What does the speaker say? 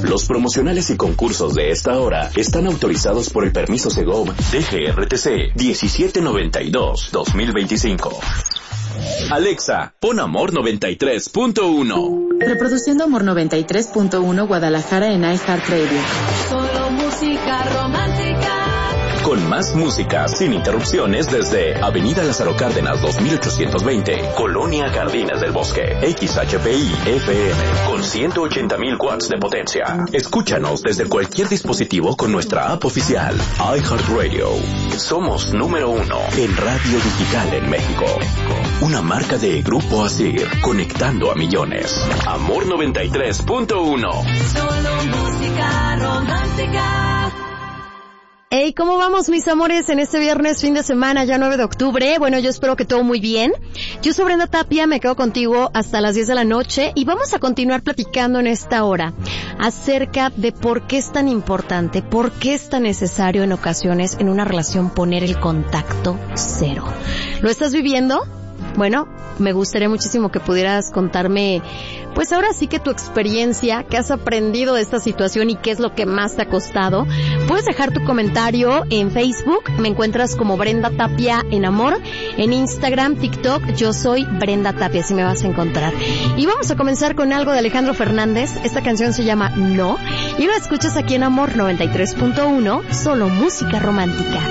Los promocionales y concursos de esta hora están autorizados por el permiso Segov DGRTC 1792-2025. Alexa, pon Amor 93.1. Reproduciendo Amor 93.1 Guadalajara en iHeartRadio. Solo música romántica. Con más música, sin interrupciones, desde Avenida Lázaro Cárdenas 2820, Colonia Jardines del Bosque, XHPI FM, con 180,000 watts de potencia. Escúchanos desde cualquier dispositivo con nuestra app oficial, iHeartRadio. Somos número 1 en radio digital en México. Una marca de Grupo Asir, conectando a millones. Amor 93.1. Solo música romántica. Hey, ¿cómo vamos, mis amores, en este viernes, fin de semana, ya 9 de octubre? Bueno, yo espero que todo muy bien. Yo soy Brenda Tapia, me quedo contigo hasta las 10 de la noche y vamos a continuar platicando en esta hora acerca de por qué es tan importante, por qué es tan necesario en ocasiones en una relación poner el contacto cero. ¿Lo estás viviendo? Bueno, me gustaría muchísimo que pudieras contarme, pues ahora sí que tu experiencia, qué has aprendido de esta situación y qué es lo que más te ha costado. Puedes dejar tu comentario en Facebook, me encuentras como Brenda Tapia en Amor, en Instagram, TikTok, yo soy Brenda Tapia, así me vas a encontrar. Y vamos a comenzar con algo de Alejandro Fernández, esta canción se llama No, y lo escuchas aquí en Amor 93.1, solo música romántica.